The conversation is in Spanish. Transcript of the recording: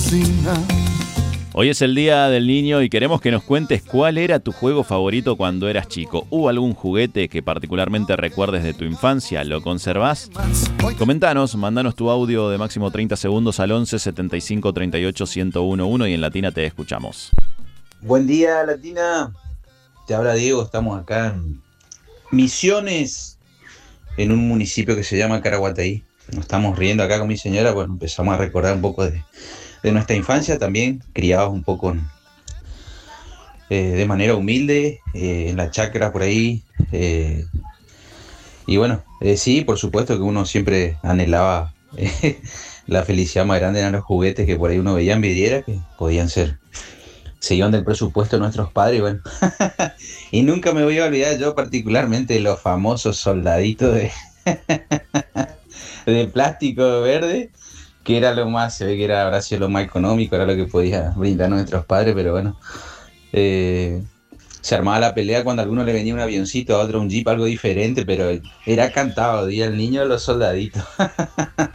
cocina. Hoy es el Día del Niño y queremos que nos cuentes cuál era tu juego favorito cuando eras chico. ¿Hubo algún juguete que particularmente recuerdes de tu infancia? ¿Lo conservás? Comentanos, mandanos tu audio de máximo 30 segundos al 11 75 38 1011 y en Latina te escuchamos. Buen día, Latina. Te habla Diego, estamos acá en Misiones, en un municipio que se llama Caraguatay. Nos estamos riendo acá con mi señora, bueno, empezamos a recordar un poco de nuestra infancia también, criados un poco de manera humilde, en la chacra por ahí. Y bueno, sí, por supuesto que uno siempre anhelaba la felicidad más grande eran los juguetes que por ahí uno veía en vidriera, que podían ser, se iban del presupuesto de nuestros padres, bueno. Y nunca me voy a olvidar yo particularmente de los famosos soldaditos de plástico verde, que era lo más, se ve que habrá sido lo más económico, era lo que podía brindar nuestros padres, pero bueno, se armaba la pelea cuando a alguno le venía un avioncito, a otro un jeep, algo diferente, pero era cantado, día el niño de los soldaditos.